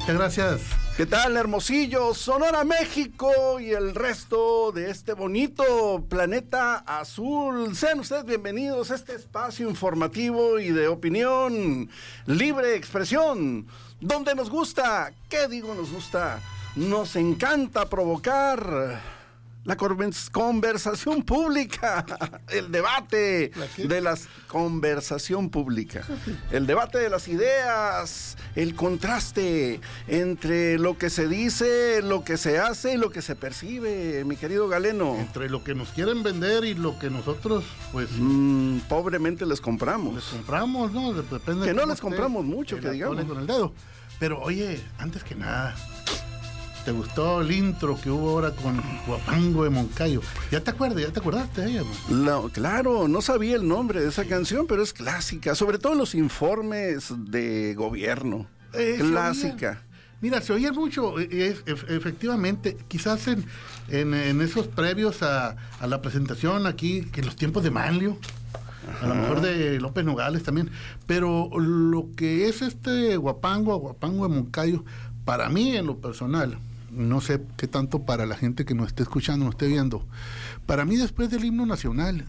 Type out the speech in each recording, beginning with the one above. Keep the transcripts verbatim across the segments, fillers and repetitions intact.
Muchas gracias. ¿Qué tal, Hermosillo, Sonora, México y el resto de este bonito planeta azul? Sean ustedes bienvenidos a este espacio informativo y de opinión, libre expresión, donde nos gusta, ¿qué digo nos gusta? Nos encanta provocar la conversación pública, el debate de la conversación pública, el debate de las ideas, el contraste entre lo que se dice, lo que se hace y lo que se percibe, mi querido Galeno. Entre lo que nos quieren vender y lo que nosotros, pues... Mm, pobremente les compramos. Les compramos, ¿no? Depende que de no les compramos te, mucho, que digamos. Con el dedo. Pero, oye, antes que nada... ¿Te gustó el intro que hubo ahora con Huapango de Moncayo? ¿Ya te acuerdas? ¿Ya te acordaste de ella? La, claro, no sabía el nombre de esa canción, pero es clásica, sobre todo en los informes de gobierno. Eh, clásica. Oía, mira, se oía mucho, es, es, efectivamente, quizás en, en, en esos previos a, a la presentación aquí, que en los tiempos de Manlio, a lo mejor de López Nogales también, pero lo que es este Huapango, Huapango de Moncayo, para mí en lo personal, no sé qué tanto para la gente que nos esté escuchando, nos esté viendo, para mí después del himno nacional,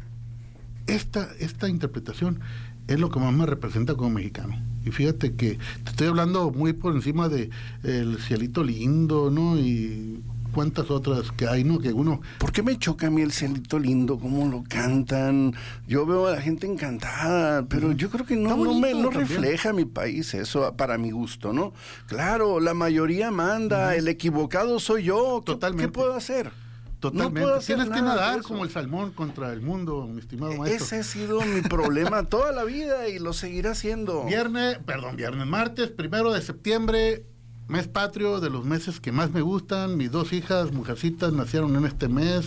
esta, esta interpretación es lo que más me representa como mexicano. Y fíjate que te estoy hablando muy por encima de El Cielito Lindo, ¿no? Y cuántas otras que hay, ¿no? Que uno... ¿Por qué me choca a mí El Cielito Lindo? ¿Cómo lo cantan? Yo veo a la gente encantada, pero yo creo que no, no, me, no refleja mi país eso, para mi gusto, ¿no? Claro, la mayoría manda, uh-huh. El equivocado soy yo. ¿Qué, Totalmente. ¿Qué puedo hacer? Totalmente. No puedo hacer Tienes que nadar eso. Como el salmón contra el mundo, mi estimado maestro. Ese ha sido mi problema toda la vida y lo seguirá siendo. Viernes, perdón, viernes, martes, primero de septiembre... Mes patrio, de los meses que más me gustan. Mis dos hijas, mujercitas, nacieron en este mes,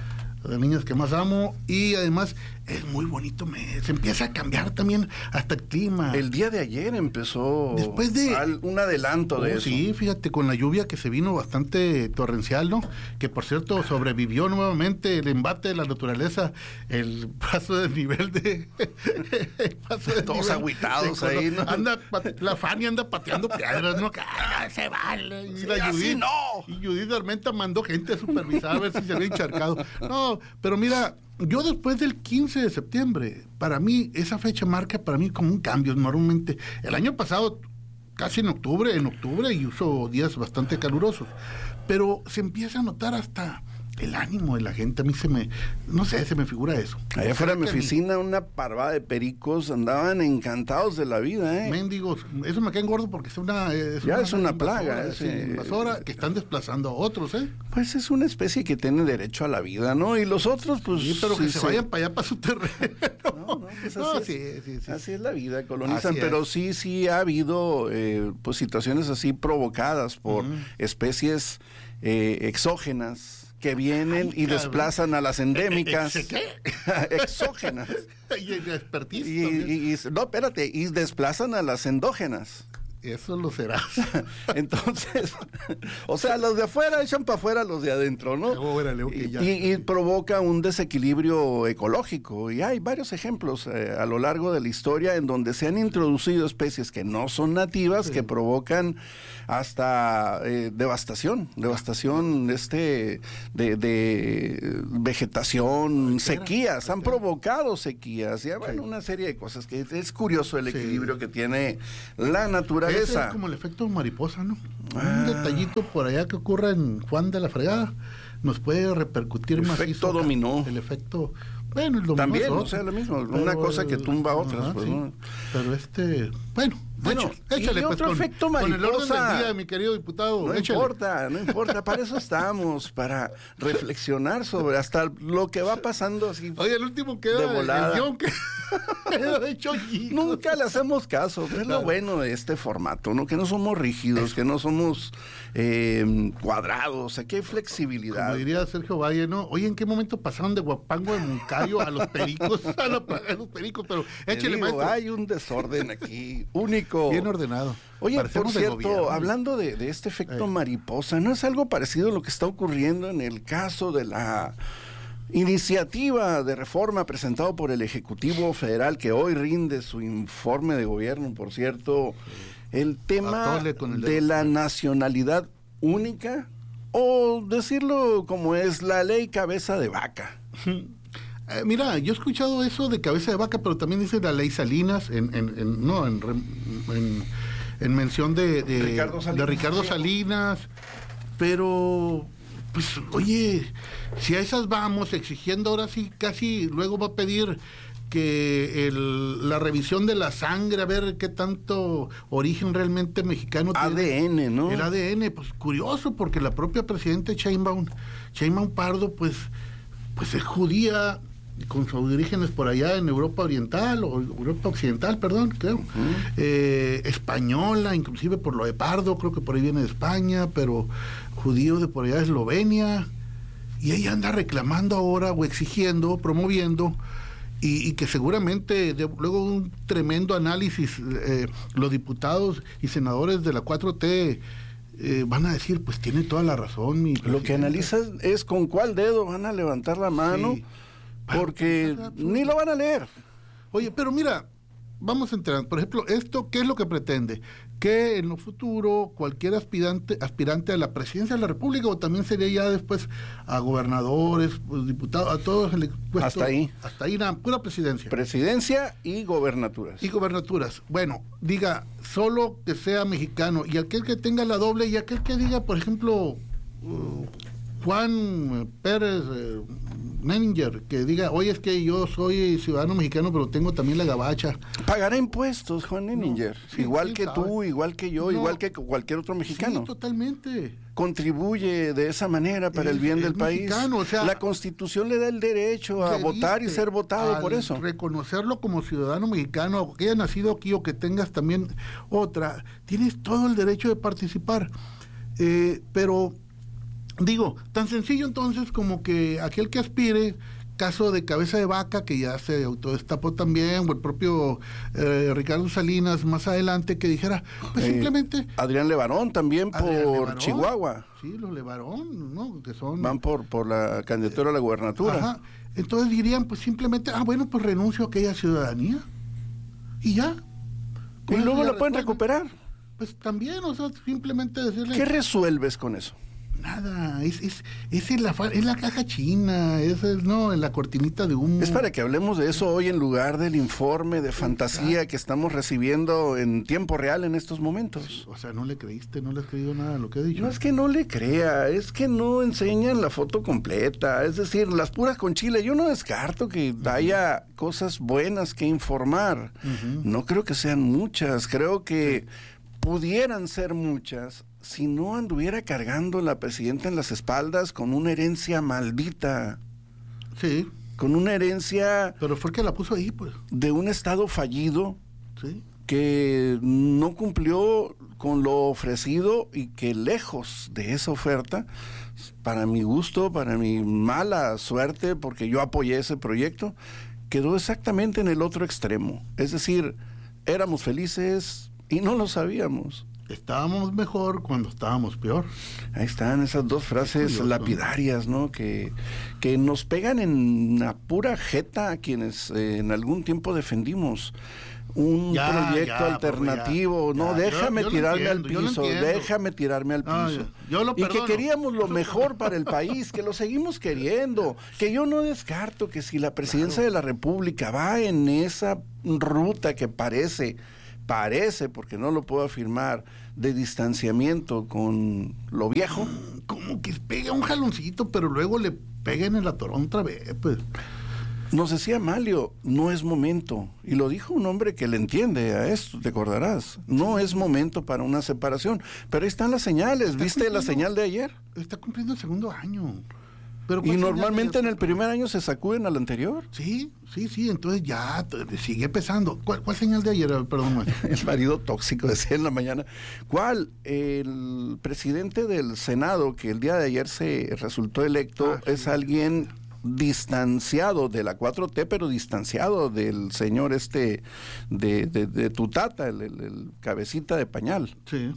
de niñas que más amo. Y además es muy bonito mes. Empieza a cambiar también hasta el clima. El día de ayer empezó después de al, un adelanto oh, de eso. Sí, fíjate, con la lluvia que se vino bastante torrencial, ¿no? Que por cierto sobrevivió nuevamente el embate de la naturaleza, el paso del nivel de... el paso del todos nivel agüitados de, ahí, ¿no? Anda, la Fanny anda pateando piedras, ¿no? ¡Ah, se vale! Y sí, la así Judith, no. Y Judith Armenta mandó gente a supervisar a ver si se había encharcado. No, pero mira... Yo después del quince de septiembre, para mí, esa fecha marca para mí como un cambio. Normalmente, el año pasado, casi en octubre, en octubre, y uso días bastante calurosos, pero se empieza a notar hasta el ánimo de la gente. A mí se me, no sé, se me figura eso. Allá afuera de mi oficina, una parvada de pericos andaban encantados de la vida, ¿eh? Mendigos, eso me cae gordo porque es una... Es ya una, es una invasora, plaga. Es una invasora que están desplazando a otros, ¿eh? Pues es una especie que tiene derecho a la vida, ¿no? Y los otros, pues... Sí, pero sí, que se sí. vayan para allá, para su terreno. No, no, pues así, no, es, sí, sí, sí. así es la vida, colonizan, Así pero es. sí, sí ha habido eh, pues situaciones así provocadas por uh-huh. especies eh, exógenas que vienen Ay, y cabrón. desplazan a las endémicas. ¿Qué? Exógenas. Y expertise. Y, y, y, no, espérate, y desplazan a las endógenas. Eso lo será. Entonces, o sea, los de afuera echan para afuera los de adentro, ¿no? Órale, okay, ya. Y, y provoca un desequilibrio ecológico. Y hay varios ejemplos eh, a lo largo de la historia en donde se han introducido especies que no son nativas, sí. que provocan hasta eh, devastación, devastación este de, de vegetación, sequías, han provocado sequías, ya bueno, sí. una serie de cosas que es curioso el equilibrio sí. que tiene la naturaleza. Ese es como el efecto mariposa, ¿no? Ah. Un detallito por allá que ocurra en Juan de la Fregada nos puede repercutir más. El efecto dominó. El efecto, bueno, el dominó. También, o sea, lo mismo, pero, una cosa que tumba a otras. Ajá, pues, sí. ¿no? Pero este, bueno, bueno, échale, échale y pues, otro con, efecto mariposa. Con el orden del día, mi querido diputado. No échale. importa, no importa, para eso estamos, para reflexionar sobre hasta lo que va pasando así. Oye, el último queda de volada. El guión que hecho nunca le hacemos caso, es lo bueno de este formato, ¿no? Que no somos rígidos, eso. que no somos eh, cuadrados, aquí hay flexibilidad. Como diría Sergio Valle, ¿no? Oye, ¿en qué momento pasaron de Huapango de Moncayo a los pericos? A, la, a los pericos, pero échale, digo, maestro. Hay un desorden aquí, único. Bien ordenado. Oye, Parecemos por cierto, gobierno, hablando de, de este efecto eh. mariposa, ¿no es algo parecido a lo que está ocurriendo en el caso de la iniciativa de reforma presentado por el Ejecutivo Federal, que hoy rinde su informe de gobierno, por cierto, el tema el de la nacionalidad única, o decirlo como es, la ley cabeza de vaca. Eh, mira, yo he escuchado eso de cabeza de vaca, pero también dice la ley Salinas, en, en, en no, en, en, en mención de, de, Ricardo Salinas, de Ricardo Salinas, pero, pues, oye, si a esas vamos exigiendo, ahora sí, casi luego va a pedir que el, la revisión de la sangre, a ver qué tanto origen realmente mexicano tiene. A D N, ¿no? El A D N, pues curioso, porque la propia presidenta Sheinbaum, Sheinbaum Pardo, pues, pues es judía, con sus orígenes por allá en Europa Oriental, o Europa Occidental, perdón, creo, uh-huh. eh, española, inclusive por lo de Pardo, creo que por ahí viene de España, pero judío de por allá de Eslovenia, y ella anda reclamando ahora, o exigiendo, promoviendo, Y, y que seguramente de, luego un tremendo análisis eh, los diputados y senadores de la cuatro T eh, van a decir, pues tiene toda la razón mi Lo que analizas es con cuál dedo van a levantar la mano, sí. porque ni lo van a leer. Oye, pero mira, vamos a entrar, por ejemplo, esto, ¿qué es lo que pretende? Que en lo futuro cualquier aspirante aspirante a la presidencia de la República, o también sería ya después a gobernadores, pues, diputados, a todos el puesto, hasta ahí hasta ahí nada, pura presidencia presidencia y gobernaturas y gobernaturas bueno, diga, solo que sea mexicano, y aquel que tenga la doble, y aquel que diga, por ejemplo, uh, Juan Pérez eh, Menninger, que diga, oye, es que yo soy ciudadano mexicano, pero tengo también la gabacha. Pagará impuestos, Juan Menninger, no, sí, igual que sabe? Tú, igual que yo, no, igual que cualquier otro mexicano. Sí, totalmente. Contribuye de esa manera para es, el bien del país. O sea, la Constitución le da el derecho a votar y ser votado por eso. Reconocerlo como ciudadano mexicano, que haya nacido aquí o que tengas también otra, tienes todo el derecho de participar. Eh, pero digo, tan sencillo entonces como que aquel que aspire, caso de cabeza de vaca, que ya se autodestapó también, o el propio eh, Ricardo Salinas más adelante, que dijera, pues eh, simplemente... Adrián Levarón también por Levarón, Chihuahua. Sí, los Levarón, ¿no? Que son... Van por, por la candidatura a la gubernatura. Ajá. Entonces dirían, pues simplemente, ah, bueno, pues renuncio a aquella ciudadanía. Y ya. Y luego la pueden recuperar. Pues también, o sea, simplemente decirle... ¿Qué resuelves con eso? Nada, es, es, es, en la, es la caja china, es, es no, en la cortinita de humo. Es para que hablemos de eso hoy en lugar del informe de fantasía que estamos recibiendo en tiempo real en estos momentos. O sea, no le creíste, no le has creído nada a lo que he dicho. No es que no le crea, es que no enseñan la foto completa, es decir, las puras con chile. Yo no descarto que uh-huh. haya cosas buenas que informar, uh-huh. no creo que sean muchas, creo que sí. pudieran ser muchas, si no anduviera cargando la presidenta en las espaldas con una herencia maldita. Sí. Con una herencia... Pero fue que la puso ahí, pues. De un Estado fallido. Sí. Que no cumplió con lo ofrecido y que lejos de esa oferta, para mi gusto, para mi mala suerte, porque yo apoyé ese proyecto, quedó exactamente en el otro extremo. Es decir, éramos felices y no lo sabíamos. Estábamos mejor cuando estábamos peor. Ahí están esas dos frases lapidarias, ¿no? Que, que nos pegan en la pura jeta a quienes eh, en algún tiempo defendimos un ya, proyecto ya, alternativo. Ya, no, ya. déjame yo, yo tirarme entiendo, al piso, déjame tirarme al piso. Ah, yo, yo lo y que queríamos lo mejor para el país, que lo seguimos queriendo. Que yo no descarto que si la presidencia claro. de la República va en esa ruta que parece... parece, porque no lo puedo afirmar, de distanciamiento con lo viejo. Como que pega un jaloncito, pero luego le pega en el atorón otra vez, pues. Nos decía Malio, no es momento, y lo dijo un hombre que le entiende a esto, te acordarás, no es momento para una separación, pero ahí están las señales, ¿viste la señal de ayer? Está cumpliendo el segundo año. Pero y normalmente en el primer año se sacuden al anterior. Sí, sí, sí, entonces ya sigue pesando. ¿Cuál, cuál señal de ayer? Perdón, maestro. El marido tóxico, decía en la mañana. ¿Cuál? El presidente del Senado, que el día de ayer se resultó electo, ah, sí. es alguien distanciado de la cuatro T, pero distanciado del señor este, de, de, de tu tata, el, el, el cabecita de pañal. Sí.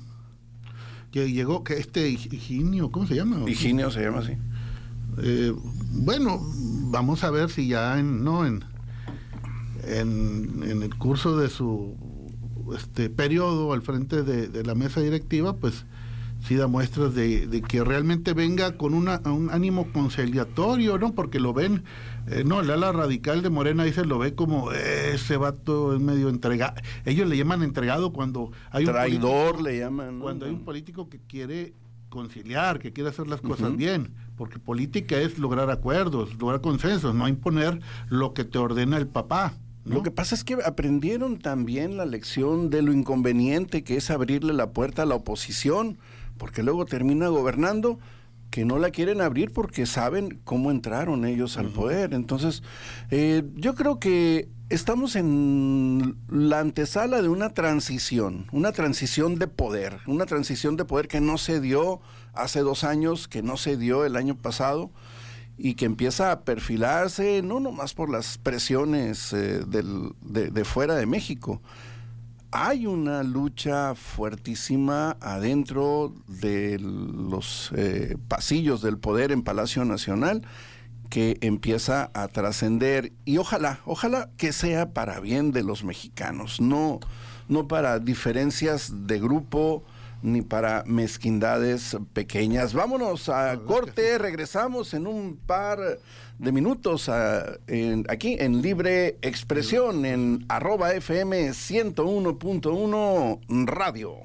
Que llegó, que este Higinio, ¿cómo se llama? Higinio se llama así. Eh, bueno, vamos a ver si ya en, no en, en, en el curso de su este periodo al frente de, de la mesa directiva, pues sí da muestras de, de que realmente venga con una, un ánimo conciliatorio, ¿no? Porque lo ven, eh, no, el ala radical de Morena dice, lo ve como eh, ese vato es medio entregado. Ellos le llaman entregado cuando hay un traidor, político, le llaman, ¿no? Cuando hay un político que quiere conciliar, que quiere hacer las cosas uh-huh. bien, porque política es lograr acuerdos, lograr consensos, no imponer lo que te ordena el papá, ¿no? Lo que pasa es que aprendieron también la lección de lo inconveniente que es abrirle la puerta a la oposición, porque luego termina gobernando, que no la quieren abrir porque saben cómo entraron ellos al uh-huh. poder. Entonces, eh, yo creo que estamos en la antesala de una transición, una transición de poder, una transición de poder que no se dio hace dos años, que no se dio el año pasado, y que empieza a perfilarse, no nomás por las presiones eh, del, de, de fuera de México. Hay una lucha fuertísima adentro de los eh, pasillos del poder en Palacio Nacional que empieza a trascender, y ojalá, ojalá que sea para bien de los mexicanos, no, no para diferencias de grupo ni para mezquindades pequeñas. Vámonos a corte, regresamos en un par de minutos a, en, aquí en Libre Expresión, en arroba F M ciento uno punto uno Radio.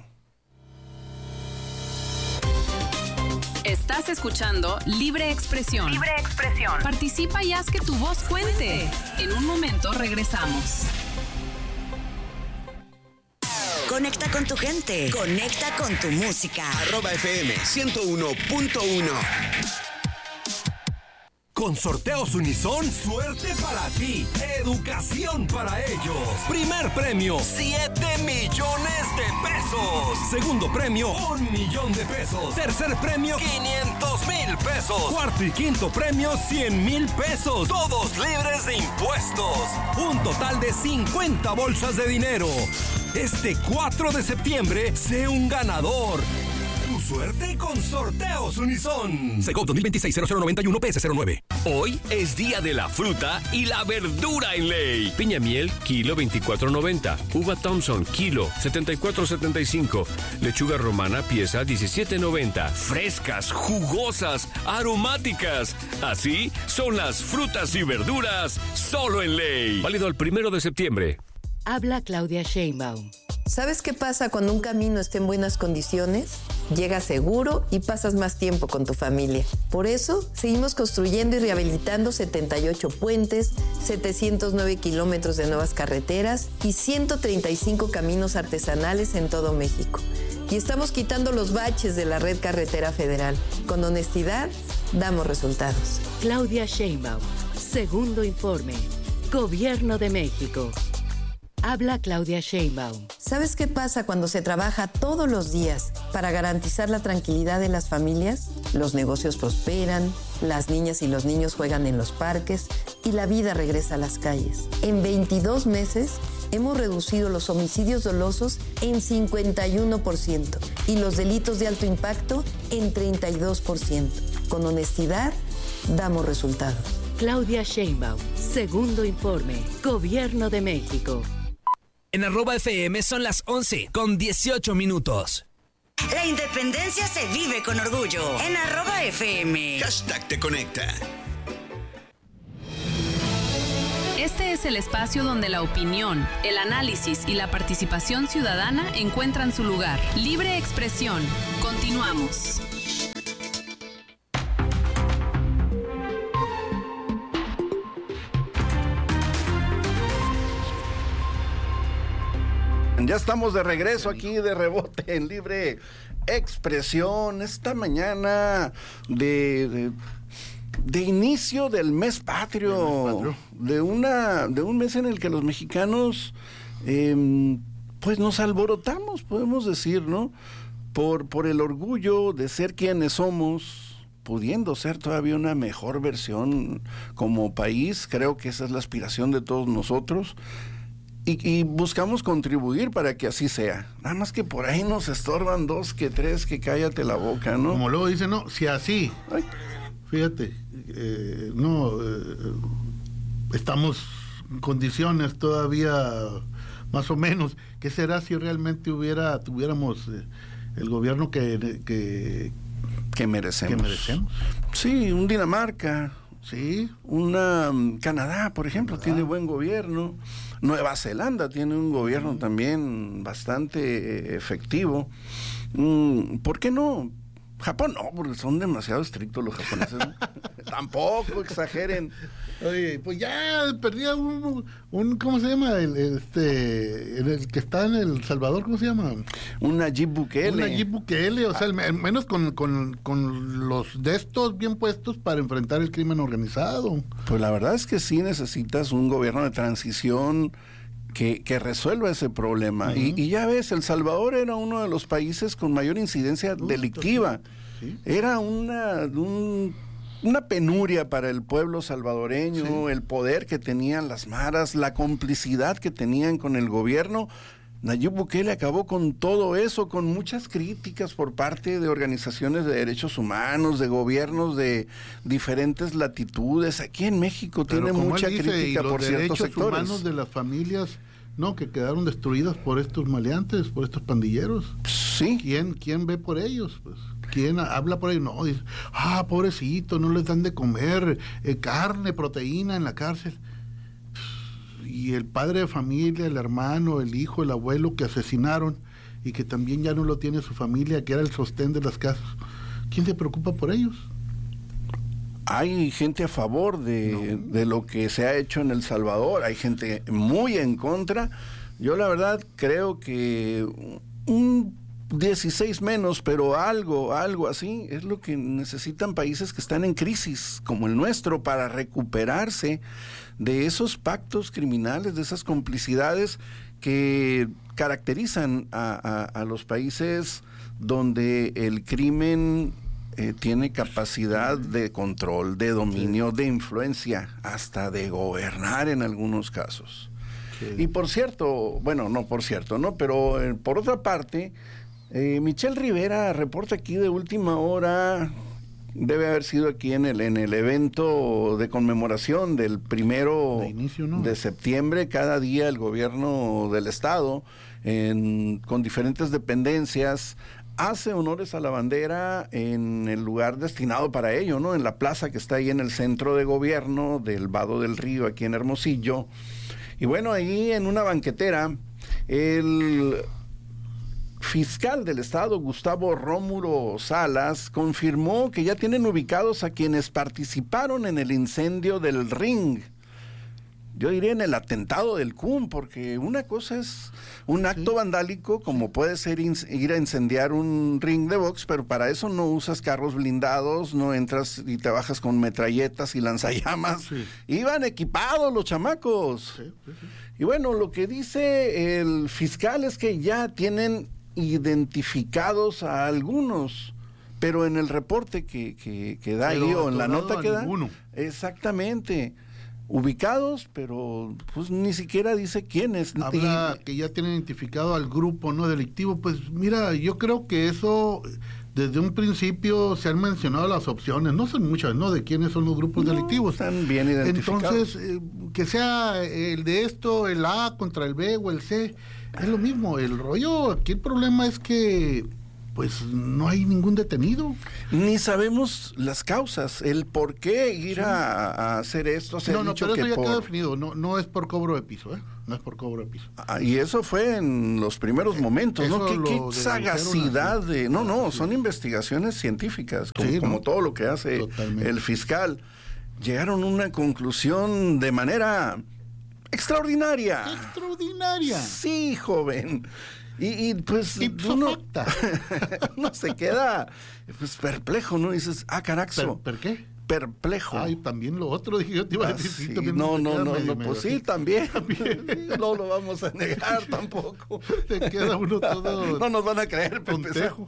Estás escuchando Libre Expresión. Libre Expresión. Participa y haz que tu voz cuente. En un momento regresamos. Conecta con tu gente. Conecta con tu música. Arroba F M ciento uno punto uno. Con Sorteos Unison, suerte para ti, educación para ellos. Primer premio, siete millones de pesos. Segundo premio, un millón de pesos. Tercer premio, quinientos mil pesos. Cuarto y quinto premio, cien mil pesos. Todos libres de impuestos. Un total de cincuenta bolsas de dinero. Este cuatro de septiembre, sé un ganador. Tu suerte con Sorteos Unison. Segov dos mil veintiséis cero cero noventa y uno P S cero nueve. Hoy es día de la fruta y la verdura en ley. Piña miel, kilo veinticuatro noventa. Uva Thompson, kilo setenta y cuatro setenta y cinco. Lechuga romana, pieza diecisiete noventa. Frescas, jugosas, aromáticas. Así son las frutas y verduras solo en ley. Válido el primero de septiembre. Habla Claudia Sheinbaum. ¿Sabes qué pasa cuando un camino está en buenas condiciones? Llegas seguro y pasas más tiempo con tu familia. Por eso, seguimos construyendo y rehabilitando setenta y ocho puentes, setecientos nueve kilómetros de nuevas carreteras y ciento treinta y cinco caminos artesanales en todo México. Y estamos quitando los baches de la red carretera federal. Con honestidad, damos resultados. Claudia Sheinbaum. Segundo informe. Gobierno de México. Habla Claudia Sheinbaum. ¿Sabes qué pasa cuando se trabaja todos los días para garantizar la tranquilidad de las familias? Los negocios prosperan, las niñas y los niños juegan en los parques y la vida regresa a las calles. En veintidós meses hemos reducido los homicidios dolosos en cincuenta y uno por ciento y los delitos de alto impacto en treinta y dos por ciento. Con honestidad, damos resultados. Claudia Sheinbaum. Segundo informe. Gobierno de México. En arroba F M son las once con dieciocho minutos. La independencia se vive con orgullo. En arroba F M. Hashtag te conecta. Este es el espacio donde la opinión, el análisis y la participación ciudadana encuentran su lugar. Libre Expresión. Continuamos. Ya estamos de regreso aquí de rebote en Libre Expresión. Esta mañana de, de, de inicio del mes patrio, mes patrio. De, una, de un mes en el que los mexicanos eh, pues nos alborotamos, podemos decir, ¿no? Por, por el orgullo de ser quienes somos, pudiendo ser todavía una mejor versión como país. Creo que esa es la aspiración de todos nosotros. Y, y buscamos contribuir para que así sea. Nada más que por ahí nos estorban dos que tres, que cállate la boca, ¿no? Como luego dicen, no, si así, Ay. fíjate, eh, no, eh, estamos en condiciones todavía más o menos. ¿Qué será si realmente hubiera tuviéramos eh, el gobierno que, que, que merecemos? que merecemos? Sí, un Dinamarca, sí, una um, Canadá, por ejemplo, Canadá. tiene buen gobierno. Nueva Zelanda tiene un gobierno mm. también bastante eh, efectivo. Mm, ¿Por qué no? Japón no, porque son demasiado estrictos los japoneses. ¿No? Tampoco exageren. Oye, pues ya perdía un, un ¿cómo se llama? El, este, el, el que está en El Salvador, ¿cómo se llama? Un Nayib Bukele. Un Nayib Bukele, o sea, al al menos con, con, con los de estos bien puestos para enfrentar el crimen organizado. Pues la verdad es que sí necesitas un gobierno de transición que, que resuelva ese problema. Uh-huh. y, y ya ves, El Salvador era uno de los países con mayor incidencia uh, delictiva. ¿Sí? Era una... Un, Una penuria para el pueblo salvadoreño, sí. el poder que tenían las maras, la complicidad que tenían con el gobierno. Nayib Bukele acabó con todo eso, con muchas críticas por parte de organizaciones de derechos humanos, de gobiernos de diferentes latitudes. Aquí en México Pero tiene mucha dice, crítica por ciertos sectores. Los derechos humanos de las familias, no, que quedaron destruidas por estos maleantes, por estos pandilleros. Sí. ¿Quién, quién ve por ellos? Pues, ¿quién habla por ellos? No, dice, ah, pobrecito, no les dan de comer eh, carne, proteína en la cárcel. Y el padre de familia, el hermano, el hijo, el abuelo que asesinaron y que también ya no lo tiene su familia, que era el sostén de las casas. ¿Quién se preocupa por ellos? Hay gente a favor de, no. de lo que se ha hecho en El Salvador, hay gente muy en contra. Yo la verdad creo que un dieciséis menos, pero algo, algo así, es lo que necesitan países que están en crisis, como el nuestro, para recuperarse de esos pactos criminales, de esas complicidades que caracterizan a, a, a los países donde el crimen eh, tiene capacidad de control, de dominio, de influencia, hasta de gobernar en algunos casos. Sí. Y por cierto, bueno, no por cierto, ¿no? Pero eh, por otra parte, Eh, Michelle Rivera reporta aquí de última hora, debe haber sido aquí en el en el evento de conmemoración del primero de, inicio, ¿no? de septiembre. Cada día el gobierno del estado, en, con diferentes dependencias, hace honores a la bandera en el lugar destinado para ello, ¿no? En la plaza que está ahí en el centro de gobierno del Vado del Río, aquí en Hermosillo. Y bueno, ahí en una banquetera, el fiscal del estado, Gustavo Rómulo Salas, confirmó que ya tienen ubicados a quienes participaron en el incendio del ring. Yo diría en el atentado del C U M, porque una cosa es un acto sí. vandálico, como puede ser in- ir a incendiar un ring de box, pero para eso no usas carros blindados, no entras y te bajas con metralletas y lanzallamas. Sí. Iban equipados los chamacos. Sí, sí, sí. Y bueno, lo que dice el fiscal es que ya tienen identificados a algunos, pero en el reporte que, que, que da pero ahí o en la nota que da, ninguno. Exactamente, ubicados, pero pues ni siquiera dice quiénes. Habla y, que ya tienen identificado al grupo no delictivo. Pues mira, yo creo que eso desde un principio se han mencionado las opciones, no son muchas, ¿no? De quiénes son los grupos no, delictivos. Están bien identificados. Entonces, eh, que sea el de esto, el A contra el B o el C, es lo mismo. El rollo, aquí el problema es que pues no hay ningún detenido. Ni sabemos las causas, el por qué ir sí. a, a hacer esto. Se no, ha no, dicho pero que eso ya por... queda definido, no, no es por cobro de piso, ¿eh? No es por cobro de piso. Ah, y eso fue en los primeros eh, momentos, ¿no? Qué, qué sagacidad de... No, no, son investigaciones científicas, como, sí, como ¿no? todo lo que hace Totalmente. El fiscal. Llegaron a una conclusión de manera extraordinaria. Extraordinaria. Sí, joven. Y, y pues Ipso uno, facta. uno se queda pues perplejo, ¿no? Dices, ah, caraxo. ¿Per, ¿Per qué? Perplejo. Ay, también lo otro, dije, yo te iba a decir. Ah, sí. Sí, no, no, no, medio, no, medio pues así. sí, también. también. No lo vamos a negar tampoco. Te queda uno todo... No nos van a creer, tontejo.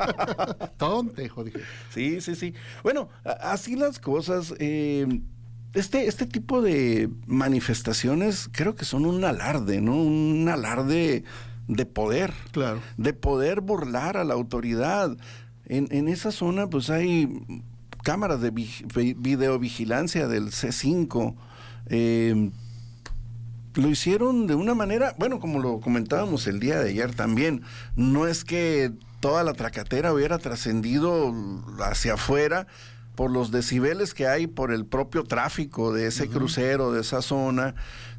Tontejo, dije. Sí, sí, sí. Bueno, así las cosas... Eh, Este, este tipo de manifestaciones creo que son un alarde, ¿no? Un alarde de poder. Claro. De poder burlar a la autoridad. En, en esa zona, pues hay cámaras de vi- videovigilancia del C cinco. Eh, lo hicieron de una manera, bueno, como lo comentábamos el día de ayer también, no es que toda la tracatera hubiera trascendido hacia afuera por los decibeles que hay por el propio tráfico de ese uh-huh. crucero, de esa zona.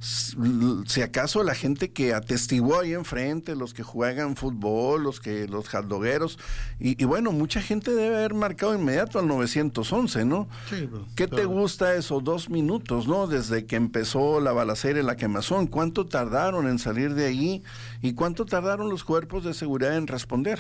Si acaso la gente que atestiguó ahí enfrente, los que juegan fútbol, los que los hotdogueros, y, y bueno, mucha gente debe haber marcado inmediato al nueve once, ¿no? Sí, pero, ¿Qué claro. te gusta eso? Dos minutos, ¿no? Desde que empezó la balacera y la quemazón. ¿Cuánto tardaron en salir de ahí? ¿Y cuánto tardaron los cuerpos de seguridad en responder?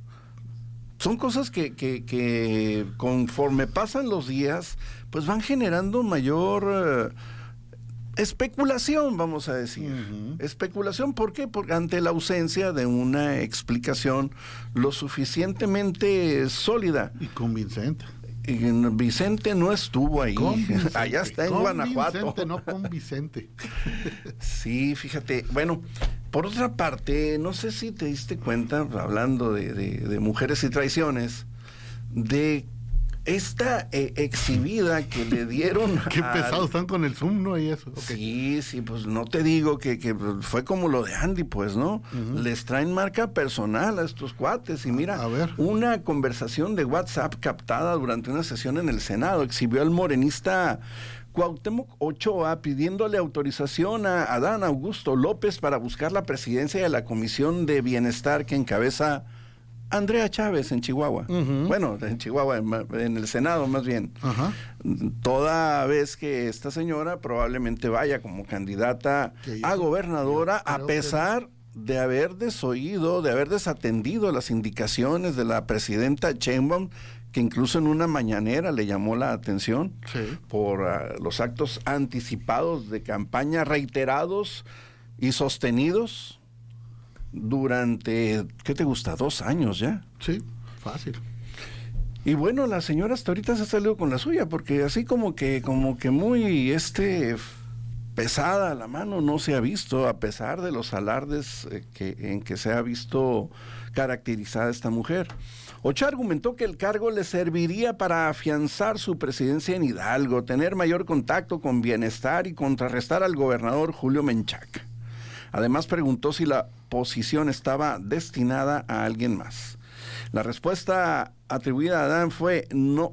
Son cosas que, que, que conforme pasan los días, pues van generando mayor uh, especulación, vamos a decir. Uh-huh. Especulación, ¿por qué? Porque ante la ausencia de una explicación lo suficientemente sólida. Y convincente. Y Vicente no estuvo ahí. Allá está en Guanajuato. Vicente, no con Vicente. Sí, fíjate, bueno... Por otra parte, no sé si te diste cuenta, hablando de, de, de mujeres y traiciones, de esta eh, exhibida que le dieron... Qué a... pesados están con el Zoom, ¿no? Y eso. Okay. Sí, sí, pues no te digo que, que fue como lo de Andy, pues, ¿no? Uh-huh. Les traen marca personal a estos cuates y mira, a ver. Una conversación de WhatsApp captada durante una sesión en el Senado exhibió al morenista Cuauhtémoc Ochoa pidiéndole autorización a Adán Augusto López para buscar la presidencia de la Comisión de Bienestar que encabeza Andrea Chávez en Chihuahua. Uh-huh. Bueno, en Chihuahua, en, en el Senado más bien. Uh-huh. Toda vez que esta señora probablemente vaya como candidata a gobernadora, a pesar que... de haber desoído, de haber desatendido las indicaciones de la presidenta Sheinbaum, que incluso en una mañanera le llamó la atención sí. por uh, los actos anticipados de campaña reiterados y sostenidos durante, ¿qué te gusta? Dos años ya. Sí, fácil. Y bueno, la señora hasta ahorita se ha salido con la suya, porque así como que, como que muy este pesada la mano no se ha visto, a pesar de los alardes eh, que, en que se ha visto caracterizada esta mujer. Ochoa argumentó que el cargo le serviría para afianzar su presidencia en Hidalgo, tener mayor contacto con Bienestar y contrarrestar al gobernador Julio Menchaca. Además preguntó si la posición estaba destinada a alguien más. La respuesta atribuida a Adán fue no,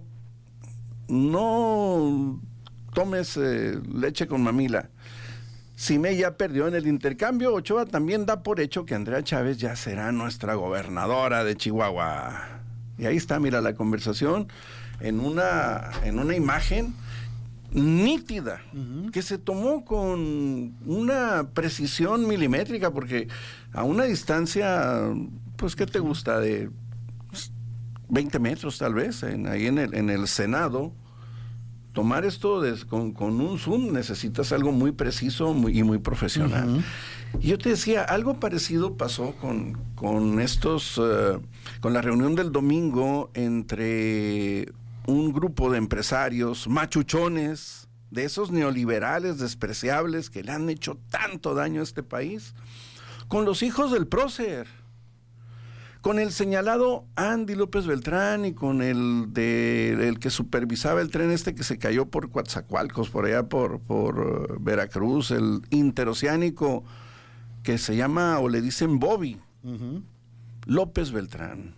no tomes eh, leche con mamila. Cime ya perdió en el intercambio. Ochoa también da por hecho que Andrea Chávez ya será nuestra gobernadora de Chihuahua. Y ahí está, mira, la conversación en una, en una imagen nítida, uh-huh. que se tomó con una precisión milimétrica, porque a una distancia, pues, ¿qué te gusta? De veinte metros tal vez, en, ahí en el, en el Senado. Tomar esto de, con, con un Zoom necesitas algo muy preciso muy, y muy profesional. Uh-huh. Y yo te decía, algo parecido pasó con, con estos, uh, con la reunión del domingo entre un grupo de empresarios machuchones, de esos neoliberales despreciables que le han hecho tanto daño a este país, con los hijos del prócer, con el señalado Andy López Beltrán y con el de el que supervisaba el tren este que se cayó por Coatzacoalcos, por allá por, por uh, Veracruz, el interoceánico que se llama o le dicen Bobby, uh-huh. López Beltrán.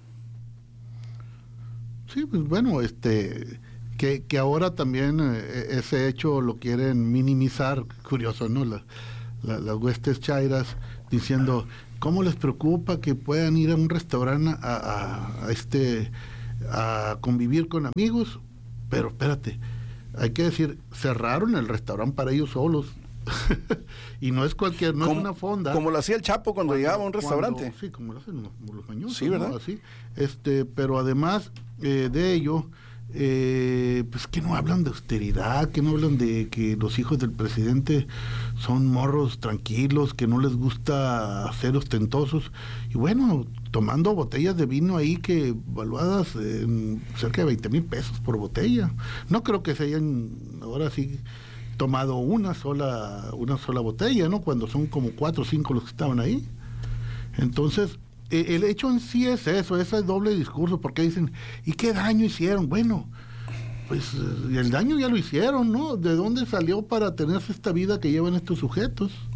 Sí, pues bueno, este que, que ahora también eh, ese hecho lo quieren minimizar, curioso, ¿no? La, la, las huestes chairas diciendo, ¿cómo les preocupa que puedan ir a un restaurante a, a, a este a convivir con amigos? Pero espérate, hay que decir, cerraron el restaurante para ellos solos. Y no es cualquier, no como, es una fonda. Como lo hacía el Chapo cuando, cuando llegaba a un restaurante. Cuando, sí, como lo hacen los, los mañosos. Sí, ¿verdad? ¿no? Así, este, pero además eh, de ello, eh, pues que no hablan de austeridad, que no hablan de que los hijos del presidente son morros tranquilos, que no les gusta ser ostentosos. Y bueno, tomando botellas de vino ahí que valuadas en cerca de veinte mil pesos por botella. No creo que se hayan ahora sí tomado una sola una sola botella, ¿no? Cuando son como cuatro o cinco los que estaban ahí. Entonces, eh, el hecho en sí es eso, ese doble discurso, porque dicen, ¿y qué daño hicieron? Bueno, pues eh, el daño ya lo hicieron, ¿no? ¿De dónde salió para tenerse esta vida que llevan estos sujetos?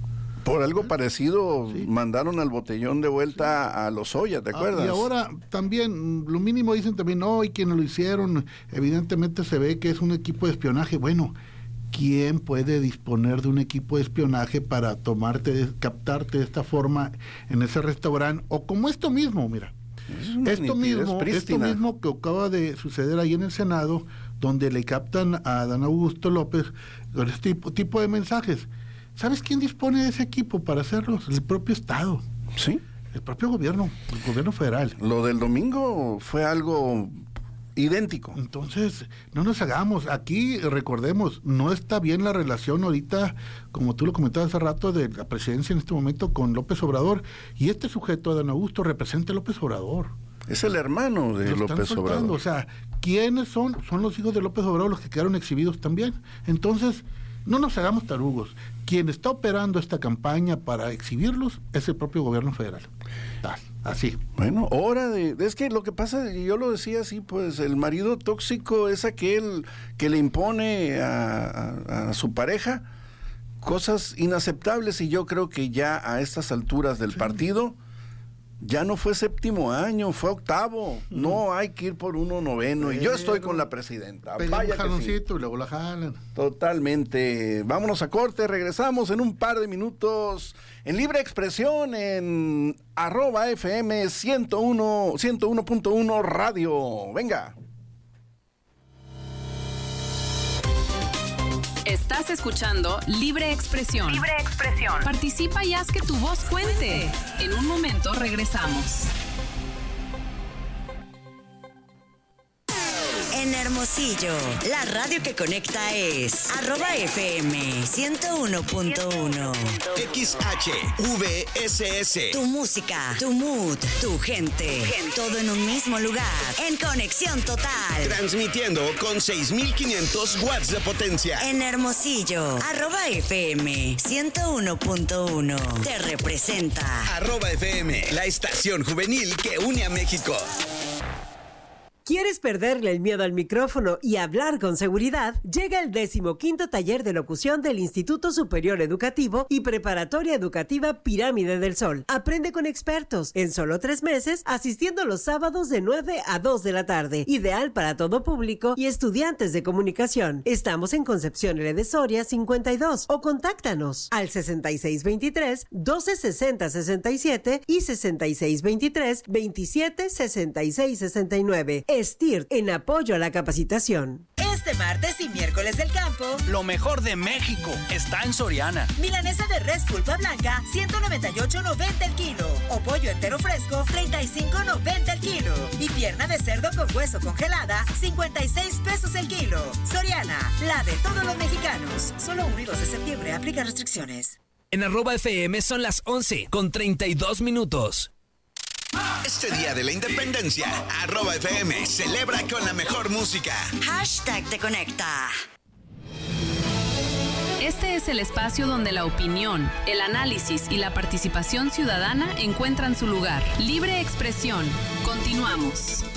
Por algo parecido, sí. Mandaron al Botellón de vuelta a Lozoya, ¿te acuerdas? Ah, y ahora también, lo mínimo dicen también, no, y quienes lo hicieron, evidentemente se ve que es un equipo de espionaje. Bueno, ¿quién puede disponer de un equipo de espionaje para tomarte, captarte de esta forma en ese restaurante? O como esto mismo, mira, esto mismo, esto mismo que acaba de suceder ahí en el Senado, donde le captan a Adán Augusto López con este tipo, tipo de mensajes. ¿Sabes quién dispone de ese equipo para hacerlos? El propio Estado. Sí. El propio gobierno, el gobierno federal. Lo del domingo fue algo idéntico. Entonces, no nos hagamos. Aquí, recordemos, no está bien la relación ahorita, como tú lo comentabas hace rato, de la presidencia en este momento con López Obrador. Y este sujeto, Adán Augusto, representa a López Obrador. Es el hermano de Lo López Obrador. O sea, ¿quiénes son? Son los hijos de López Obrador los que quedaron exhibidos también. Entonces, no nos hagamos tarugos. Quien está operando esta campaña para exhibirlos es el propio gobierno federal. Así. Bueno, hora de... Es que lo que pasa, yo lo decía así, pues el marido tóxico es aquel que le impone a, a, a su pareja cosas inaceptables, y yo creo que ya a estas alturas del sí. partido... Ya no fue séptimo año, fue octavo. No hay que ir por uno noveno. Pero, y yo estoy con la presidenta. Vaya un jaloncito sí. Y luego la jalan. Totalmente. Vámonos a corte, regresamos en un par de minutos en Libre Expresión en arroba F M ciento uno punto uno Radio. Venga. Estás escuchando Libre Expresión. Libre Expresión. Participa y haz que tu voz cuente. En un momento regresamos. En Hermosillo, la radio que conecta es arroba F M ciento uno punto uno. X H V S S. Tu música, tu mood, tu gente. Todo en un mismo lugar. En conexión total. Transmitiendo con seis mil quinientos watts de potencia. En Hermosillo, arroba F M ciento uno punto uno. Te representa. Arroba F M, la estación juvenil que une a México. ¿Quieres perderle el miedo al micrófono y hablar con seguridad? Llega el decimoquinto taller de locución del Instituto Superior Educativo y Preparatoria Educativa Pirámide del Sol. Aprende con expertos en solo tres meses, asistiendo los sábados de nueve a dos de la tarde. Ideal para todo público y estudiantes de comunicación. Estamos en Concepción L. de Soria cincuenta y dos o contáctanos al sesenta y seis veintitrés, doce sesenta sesenta y siete y sesenta y seis veintitrés, veintisiete sesenta y seis sesenta y nueve. STIRT, en apoyo a la capacitación. Este martes y miércoles del campo, lo mejor de México está en Soriana. Milanesa de res pulpa blanca, ciento noventa y ocho noventa el kilo. O pollo entero fresco, treinta y cinco noventa el kilo. Y pierna de cerdo con hueso congelada, cincuenta y seis pesos el kilo. Soriana, la de todos los mexicanos. Solo uno y dos de septiembre, aplica restricciones. En arroba F M son las once con treinta y dos minutos. Este día de la independencia, arroba F M celebra con la mejor música. Hashtag te conecta. Este es el espacio donde la opinión, el análisis y la participación ciudadana encuentran su lugar. Libre Expresión. Continuamos.